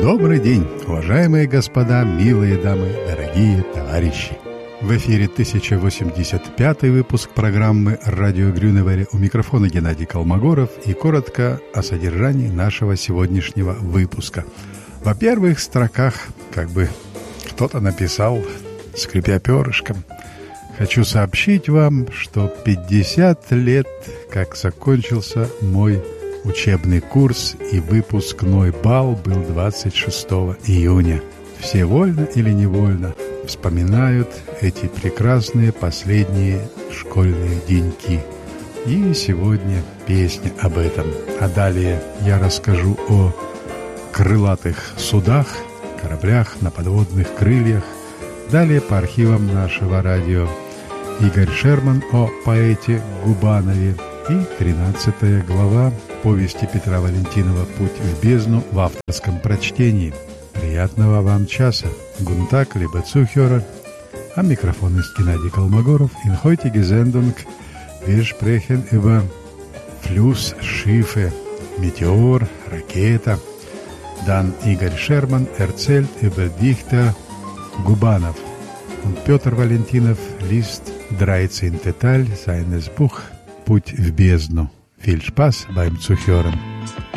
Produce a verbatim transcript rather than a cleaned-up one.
Добрый день, уважаемые господа, милые дамы, дорогие товарищи. В эфире тысяча восемьдесят пятый выпуск программы «Радио Грюневери». У микрофона Геннадий Колмогоров и коротко о содержании нашего сегодняшнего выпуска. Во первых строках, как бы кто-то написал, скрипя перышком, хочу сообщить вам, что пятьдесят лет, как закончился мой учебный курс, и выпускной бал был двадцать шестого июня. Все вольно или невольно вспоминают эти прекрасные последние школьные деньки. И сегодня песня об этом. А далее я расскажу о крылатых судах, кораблях на подводных крыльях. Далее по архивам нашего радио Игорь Шерман о поэте Губанове. И тринадцатая глава повести Петра Валентинова «Путь в бездну» в авторском прочтении. Приятного вам часа. Гунтак, либо Цухера. Am Mikrofon ist Gennady Kolmogorov. In heutige Sendung wir sprechen über Flussschiffe, Meteor, Raketa. Dann Igor Sherman erzählt über Dichter Gubanov. Und Петр Валентинов liest dreizehnten Teil seines Buch «Путь в бездну». Viel Spaß beim Zuhören.